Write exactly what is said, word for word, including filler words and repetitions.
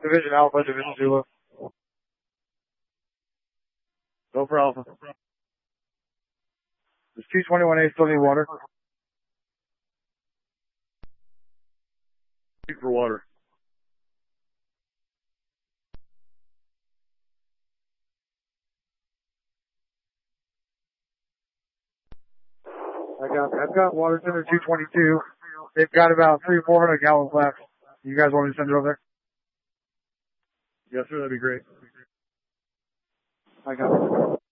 Division Alpha, Division Zulu. Go for Alpha. Does two twenty-one A still need water? Shoot for water. I got, I've got water center two twenty-two. They've got about three, four hundred gallons left. You guys want me to send it over there? Yes, sir. That'd be great. I got it.